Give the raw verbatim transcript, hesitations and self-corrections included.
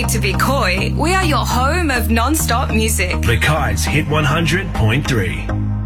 need to be coy. We are your home of non-stop music. The Kai's Hit one hundred point three.